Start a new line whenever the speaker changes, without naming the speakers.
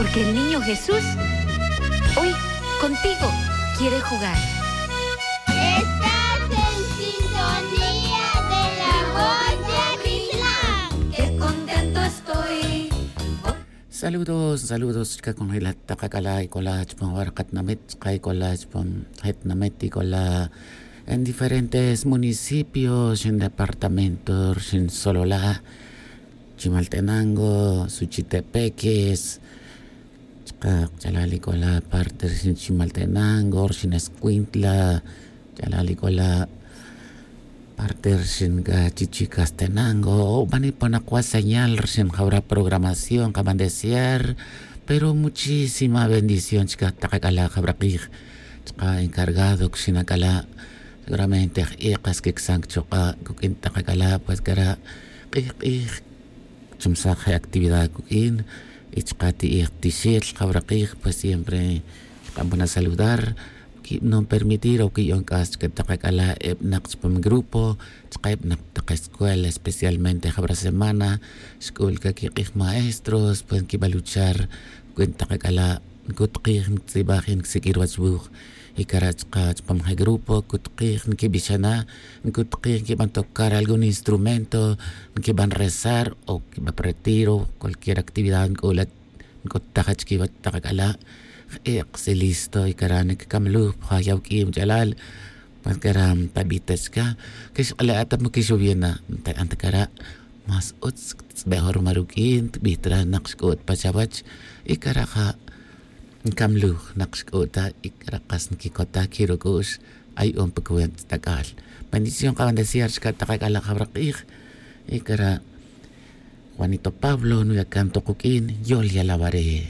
Porque el niño Jesús hoy contigo quiere jugar.
Estás en sintonía de la voz de Aguilar.
¡Qué contento estoy!
Saludos chika kung hilat takakala ikola chpang warakat namit chika ikola chpang het namit ikola en diferentes municipios en departamentos en Sololá, Chimaltenango, Suchitepeques, chika chalali ikola parte sin Chimaltenango, sin Escuintla, chalali ikola parte sin Chichicastenango, van a poner señal sin habrá programación, acaban de decir, pero muchísima bendición, chica, takakala, habrá chica, encargado, sinakala, seguramente, ikas que choca, kukin takakala, pues que era, chumsaje actividad kukin, y chica, tishir, habrá pues siempre, van a saludar, no permitir o que yo en casa que takakala nakspam grupo tsqaib nak escuela especialmente habrá semana school que maestros pueden que va a luchar con takakala kutqih tsibahin sikirwachbuh y karachqa pam grupo kutqih que bishana kutqih que van a tocar algún instrumento que van a rezar o que va a retiro cualquier actividad con takach que va takakala listo y karanik kamlu hayaw kim jalal pas karam tabitas ka kis ala atam mo kisubiena ante kara mas uts behor marukin bitra nakskot pasawach ikara ka kamlu nakskota ikara kas kikota kirugos ay pagkwent tagal bendición ka bendecir ka takakala kabrakih ikara Juanito Pablo nuya canto kukin yo le alabaré.